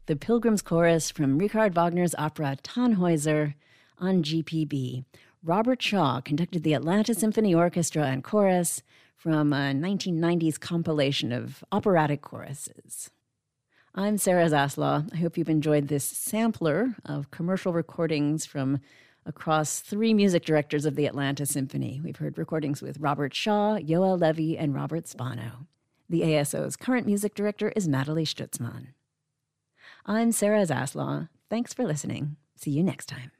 the Pilgrim's Chorus from Richard Wagner's opera Tannhäuser on GPB. Robert Shaw conducted the Atlanta Symphony Orchestra and Chorus from a 1990s compilation of operatic choruses. I'm Sarah Zaslaw. I hope you've enjoyed this sampler of commercial recordings from across 3 music directors of the Atlanta Symphony. We've heard recordings with Robert Shaw, Yoel Levy, and Robert Spano. The ASO's current music director is Natalie Stutzman. I'm Sarah Zaslaw. Thanks for listening. See you next time.